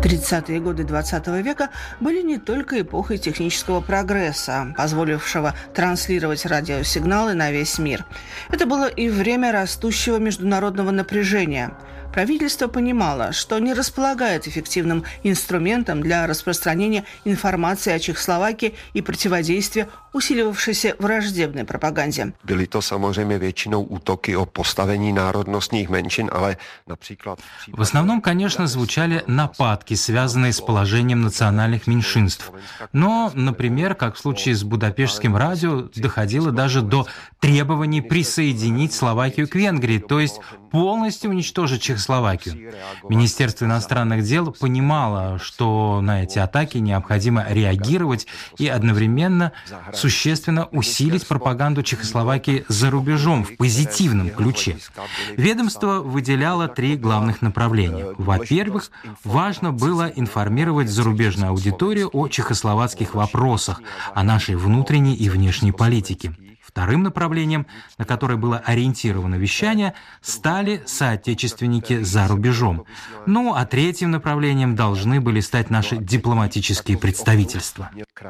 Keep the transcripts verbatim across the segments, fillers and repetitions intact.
тридцатые годы двадцатого века были не только эпохой технического прогресса, позволившего транслировать радиосигналы на весь мир. Это было и время растущего международного напряжения. Правительство понимало, что не располагает эффективным инструментом для распространения информации о Чехословакии и противодействия усиливавшейся враждебной пропаганде. Byly to samozřejmě většinou útoky o postavení národnostních menšin, ale například... В основном, конечно, звучали нападки, связанные с положением национальных меньшинств. Но, например, как в случае с Будапештским радио, доходило даже до требований присоединить Словакию к Венгрии, то есть полностью уничтожить Чехословакию. Министерство иностранных дел понимало, что на эти атаки необходимо реагировать и одновременно существенно усилить пропаганду Чехословакии за рубежом в позитивном ключе. Ведомство выделяло три главных направления. Во-первых, важно было информировать зарубежную аудиторию о чехословацких вопросах, о нашей внутренней и внешней политике. Вторым направлением, на которое было ориентировано вещание, стали соотечественники за рубежом. Ну, а третьим направлением должны были стать наши дипломатические представительства.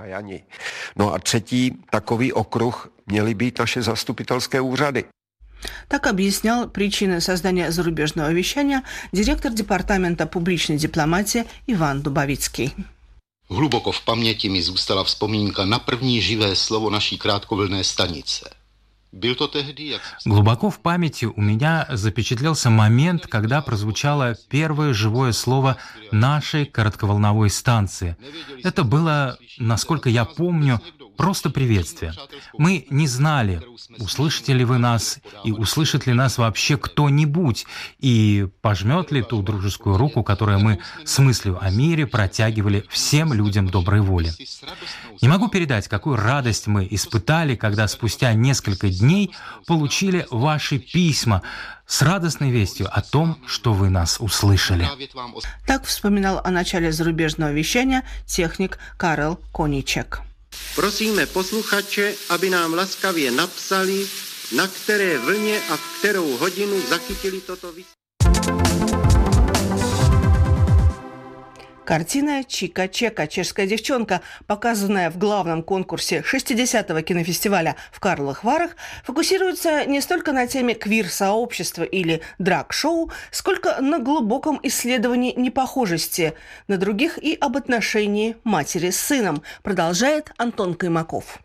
Ну, а третий takový okruh měly být naše zastupitelské úřady. Так объяснял причины создания зарубежного вещания директор департамента публичной дипломатии Иван Дубовицкий. Hluboko v paměti mi zůstala vzpomínka na první živé slovo naší krátkovlnné stanice. Byl to tehdy, jak... Глубоко в памяти у меня запечатлелся момент, когда прозвучало первое живое слово нашей коротковолновой станции. Это было, насколько я помню, просто приветствие. Мы не знали, услышите ли вы нас и услышит ли нас вообще кто-нибудь, и пожмет ли ту дружескую руку, которую мы с мыслью о мире протягивали всем людям доброй воли. Не могу передать, какую радость мы испытали, когда спустя несколько дней получили ваши письма с радостной вестью о том, что вы нас услышали. Так вспоминал о начале зарубежного вещания техник Karel Koníček. Prosíme posluchače, aby nám laskavě napsali, na které vlně a v kterou hodinu zachytili toto vysílání. Картина «Чика Чека. Чешская девчонка», показанная в главном конкурсе шестидесятого кинофестиваля в Карловых Варах, фокусируется не столько на теме квир-сообщества или драг-шоу, сколько на глубоком исследовании непохожести на других и об отношении матери с сыном, продолжает Антон Каймаков.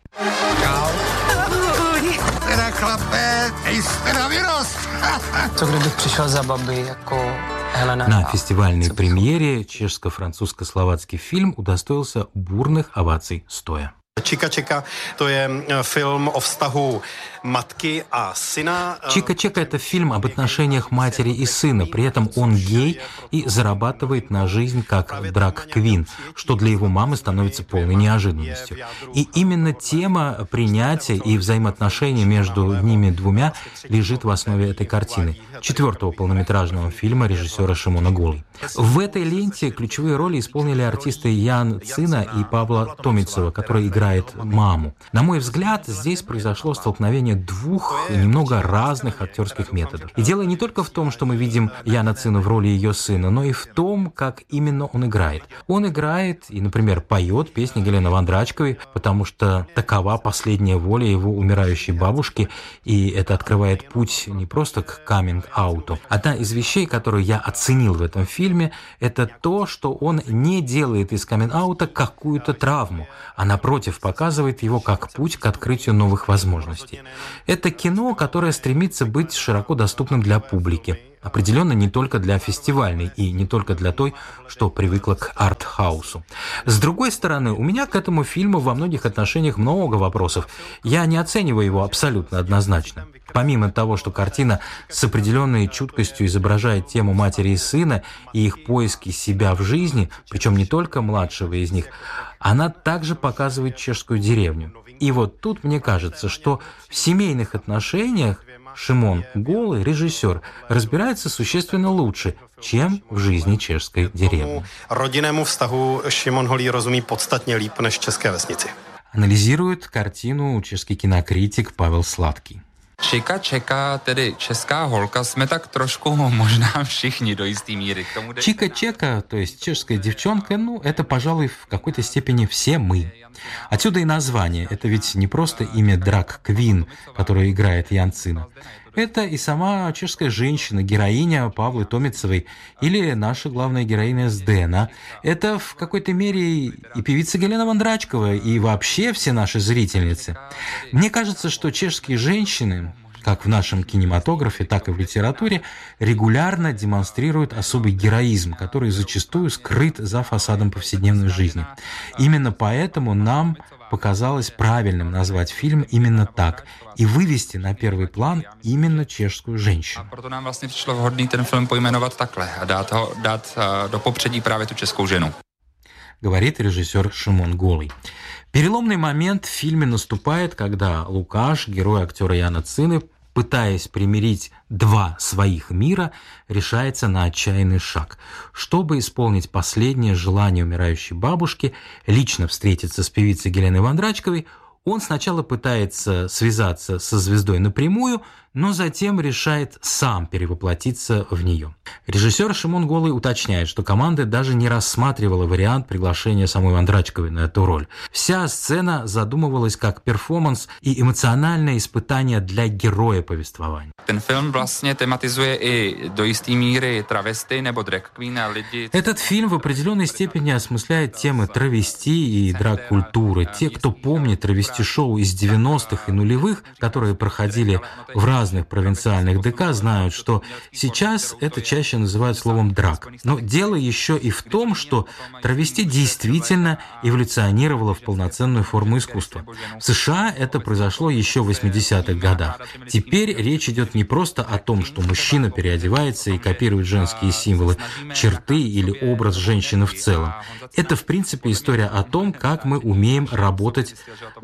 Co kdybych přišel za babi jako Helena? На фестивальной премьере чешско-французско-словацкий фильм удостоился бурных оваций стоя. Чика Чека – to je film o vztahu matky a syna. Чика Чека – это фильм об отношениях матери и сына. При этом он гей и зарабатывает на жизнь как драг-квин, что для его мамы становится полной неожиданностью. И именно тема принятия и взаимоотношений между ними двумя лежит в основе этой картины, четвертого полнометражного фильма режиссера Шимона Голы. В этой ленте ключевые роли исполнили артисты Ян Цина и Павла Томицова, который играет маму. На мой взгляд, здесь произошло столкновение двух немного разных актерских методов. И дело не только в том, что мы видим Яна Цина в роли ее сына, но и в том, как именно он играет. Он играет и, например, поет песни Галины Вондрачковой, потому что такова последняя воля его умирающей бабушки, и это открывает путь не просто к каминг-ауту. Одна из вещей, которую я оценил в этом фильме, это то, что он не делает из каминг-аута какую-то травму, а напротив показывает его как путь к открытию новых возможностей. Это кино, которое стремится быть широко доступным для публики. Определенно не только для фестивальной и не только для той, что привыкла к арт-хаусу. С другой стороны, у меня к этому фильму во многих отношениях много вопросов. Я не оцениваю его абсолютно однозначно. Помимо того, что картина с определенной чуткостью изображает тему матери и сына и их поиски себя в жизни, причем не только младшего из них, она также показывает чешскую деревню. И вот тут мне кажется, что в семейных отношениях Шимон Голый, режиссер, разбирается существенно лучше, чем в жизни чешской деревни. Родинnému vztahu Šimon Holý rozumí podstatně líp než české vesnici. Анализирует картину чешский кинокритик Павел Сладкий. Čika Čeka, tedy česká holka, jsme tak trošku možná všichni до истой меры. Чика Чека, то есть чешская девчонка, ну, это, пожалуй, в какой-то степени все мы. Отсюда и название. Это ведь не просто имя Драг Квин, которое играет Ян Цина. Это и сама чешская женщина, героиня Павлы Томицевой, или наша главная героиня Сдена. Это в какой-то мере и певица Гелена Вондрачкова, и вообще все наши зрительницы. Мне кажется, что чешские женщины, как в нашем кинематографе, так и в литературе, регулярно демонстрируют особый героизм, который зачастую скрыт за фасадом повседневной жизни. Именно поэтому нам показалось правильным назвать фильм именно так и вывести на первый план именно чешскую женщину. Proto nám vlastně přišlo vhodný ten film pojmenovat takhle a dát ho dát do popředí právě tu českou ženu. Говорит режиссер Шимон Голый. Переломный момент в фильме наступает, когда Лукаш, герой актера Яна Цины, пытаясь примирить два своих мира, решается на отчаянный шаг. Чтобы исполнить последнее желание умирающей бабушки, лично встретиться с певицей Геленой Вондрачковой, он сначала пытается связаться со звездой напрямую, но затем решает сам перевоплотиться в нее. Режиссер Шимон Голый уточняет, что команда даже не рассматривала вариант приглашения самой Вондрачковой на эту роль. Вся сцена задумывалась как перформанс и эмоциональное испытание для героя повествования. Ten film vlastně tematizuje i do jisté míry travesty nebo drag queen a lidi. Этот фильм в определенной степени осмысляет темы травести и драг-культуры. Те, кто помнит травести-шоу из девяностых и нулевых, которые проходили в разных провинциальных ДК, знают, что сейчас это чаще называют словом «драг». Но дело еще и в том, что травести действительно эволюционировало в полноценную форму искусства. В США это произошло еще в восьмидесятых годах. Теперь речь идет не просто о том, что мужчина переодевается и копирует женские символы, черты или образ женщины в целом. Это, в принципе, история о том, как мы умеем работать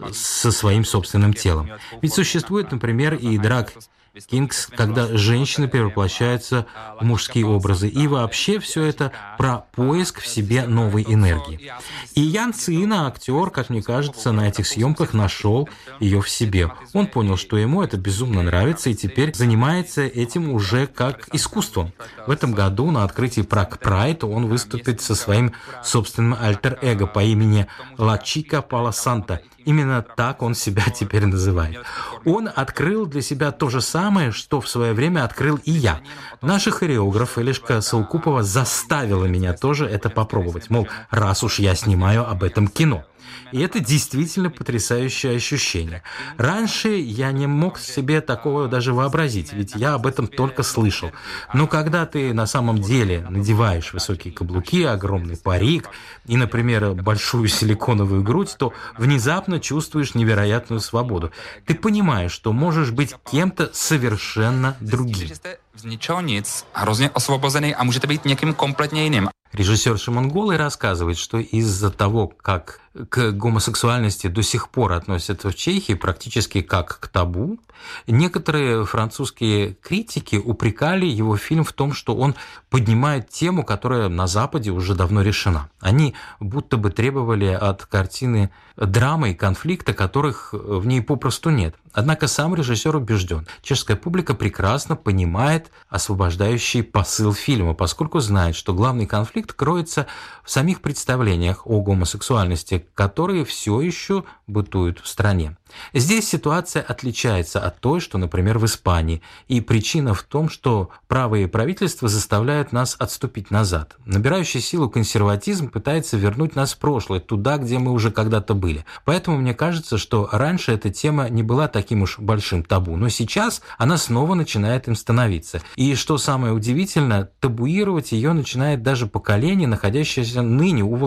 со своим собственным телом. Ведь существует, например, и драг Кингс, когда женщины перевоплощаются в мужские образы. И вообще все это про поиск в себе новой энергии. И Ян Цина, актер, как мне кажется, на этих съемках нашел ее в себе. Он понял, что ему это безумно нравится, и теперь занимается этим уже как искусством. В этом году на открытии Prague Pride он выступит со своим собственным альтер-эго по имени Ла Чика Пала Санта. Именно так он себя теперь называет. Он открыл для себя то же самое, что в свое время открыл и я. Наша хореограф Элишка Саукупова заставила меня тоже это попробовать. Мол, раз уж я снимаю об этом кино. И это действительно потрясающее ощущение. Раньше я не мог себе такого даже вообразить, ведь я об этом только слышал. Но когда ты на самом деле надеваешь высокие каблуки, огромный парик и, например, большую силиконовую грудь, то внезапно чувствуешь невероятную свободу. Ты понимаешь, что можешь быть кем-то совершенно другим. Z ničeho nic, hrozně osvobozený a můžete být někým kompletně jiným. Режиссер Шимон Голый рассказывает, что из-за того, как к гомосексуальности до сих пор относятся в Чехии практически как к табу, некоторые французские критики упрекали его фильм в том, что он поднимает тему, которая на Западе уже давно решена. Они будто бы требовали от картины драмы и конфликта, которых в ней попросту нет. Однако сам режиссер убежден, чешская публика прекрасно понимает освобождающий посыл фильма, поскольку знает, что главный конфликт кроется в самих представлениях о гомосексуальности, которые все еще бытуют в стране. Здесь ситуация отличается от той, что, например, в Испании, и причина в том, что правые правительства заставляют нас отступить назад. Набирающий силу консерватизм пытается вернуть нас в прошлое, туда, где мы уже когда-то были. Поэтому мне кажется, что раньше эта тема не была таким уж большим табу, но сейчас она снова начинает им становиться. И что самое удивительное, табуировать ее начинает даже поколение, находящееся ныне у власти.